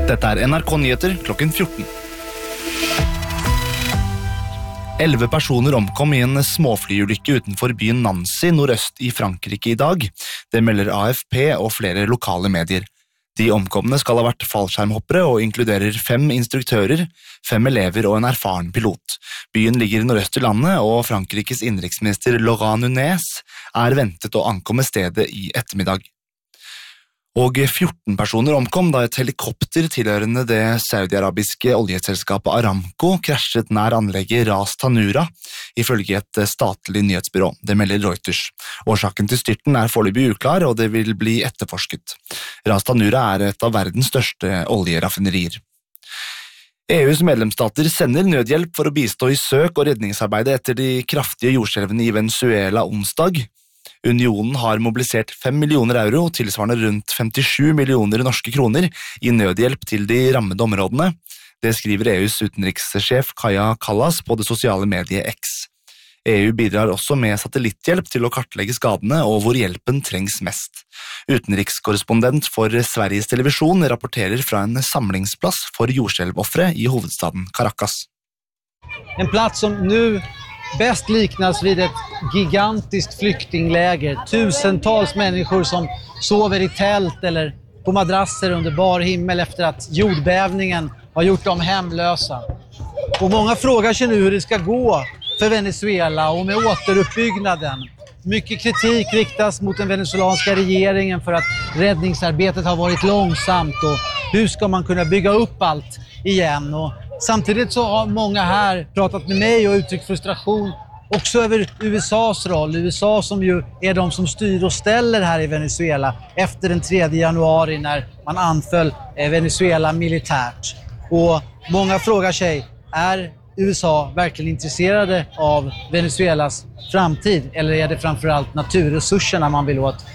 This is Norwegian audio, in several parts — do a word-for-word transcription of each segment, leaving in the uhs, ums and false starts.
Dette er N R K Nyheter klokken fjorten. Elleve personer omkom i en småflyulykke utenfor byen Nancy nordøst i Frankrike i dag. Det melder A F P og flere lokale medier. De omkomne skal ha vært fallskjermhoppere og inkluderer fem instruktører, fem elever og en erfaren pilot. Byen ligger nordøst i landet, og Frankrikes innenriksminister Laurent Nunez er ventet å ankomme stedet i ettermiddag. Og fjorten personer omkom da et helikopter tilhørende det saudi-arabiske oljeselskapet Aramco krasjet nær anlegget Ras Tanura, ifølge et statlig nyhetsbyrå. Det melder Reuters. Årsaken til styrten er foreløpig uklar, og det vil bli etterforsket. Ras Tanura er et av verdens største oljeraffinerier. E U's medlemsstater sender nødhjelp for å bistå i søk- og redningsarbeidet etter de kraftige jordskjelvene i Venezuela onsdag. Unionen har mobilisert fem millioner euro, tilsvarende rundt femtisju millioner norske kroner, i nødhjelp til de rammede områdene. Det skriver E U's utenrikssjef Kaja Kallas på det sosiale mediet X. E U bidrar også med satellitthjelp til å kartlegge skadene og hvor hjelpen trengs mest. Utenrikskorrespondent for Sveriges Televisjon rapporterer fra en samlingsplass for jordskjelvoffere i hovedstaden Caracas. En plats som nu bäst liknas vid ett gigantiskt flyktingläger. Tusentals människor som sover i tält eller på madrasser under bar himmel efter att jordbävningen har gjort dem hemlösa. Och många frågar sig nu hur det ska gå för Venezuela och med återuppbyggnaden. Mycket kritik riktas mot den venezuelanska regeringen för att räddningsarbetet har varit långsamt och hur ska man kunna bygga upp allt igen. Och samtidigt så har många här pratat med mig och uttryckt frustration också över U S A's roll. U S A som ju är de som styr och ställer här i Venezuela efter den tredje januari när man anföll Venezuela militärt. Och många frågar sig, är U S A verkligen intresserade av Venezuelas framtid eller är det framförallt naturresurserna man vill åt?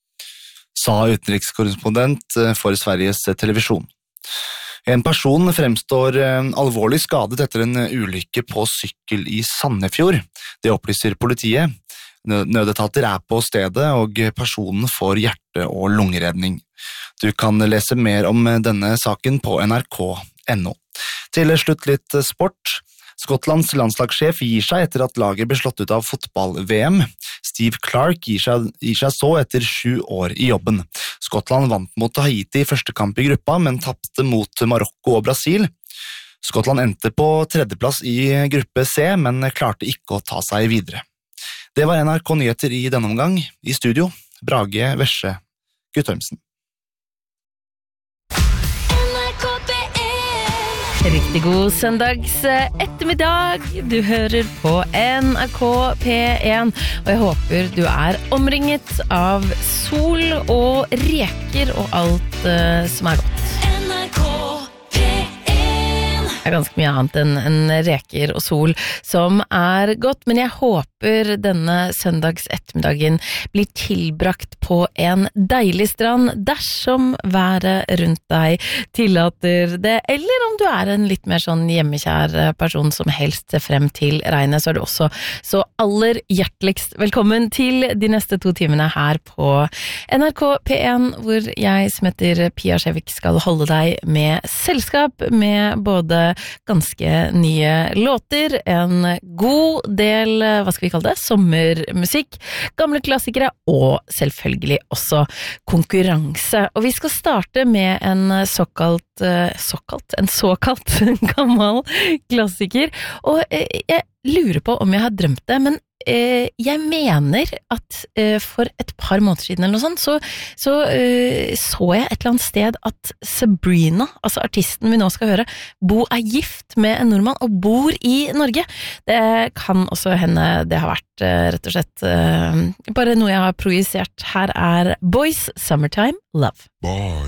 Sa utenrikskorrespondent for Sveriges Televisjon. En person fremstår alvorlig skadet etter en ulykke på sykkel i Sandefjord. Det opplyser politiet. Nødetater er på stedet, og personen får hjerte- og lungeredning. Du kan lese mer om denne saken på N R K punktum N O. Til slutt litt sport. Skottlands landslagssjef gir seg etter at laget ble slått ut av fotball-V M. Steve Clark gir seg, gir seg så etter sju år i jobben. Skottland vant mot Haiti i første kamp i gruppa, men tappte mot Marokko og Brasil. Skottland endte på tredjeplass i gruppe C, men klarte ikke å ta seg videre. Det var N R K Nyheter i denne omgang. I studio, Brage Vesje Guttormsen. Riktig god søndags ettermiddag. Du hører på N R K P en, og jeg håper du er omringet av sol og reker og alt uh, som er godt. N R K P en. Det er ganske mye annet enn en reker og sol som er godt, men jeg håper denne søndags ettermiddagen blir tilbrakt på en deilig strand dersom været rundt deg tillater det, eller om du er en litt mer sånn hjemmekjær person som helst ser frem til regnet, så er du også så aller hjerteligst velkommen til de neste to timene her på N R K P en, hvor jeg som heter Pia Skjevik skal holde deg med selskap med både ganske nye låter, en god del, hva skal vi kalle det, sommermusikk, gamle klassikere og selvfølgelig også konkurranse. Og vi skal starte med en såkalt, såkalt, en såkalt gammel klassiker, og jeg lurer på om jeg har drømt det, men eh, jeg mener at eh, for et par måneder siden eller noe sånt, så så, eh, så jeg et eller annet sted at Sabrina, altså artisten vi nå skal høre, bo er gift med en nordmann og bor i Norge. Det kan også hende det har vært eh, rett og slett eh, bare noe jeg har projisert. Her er Boys Summertime Love. Boys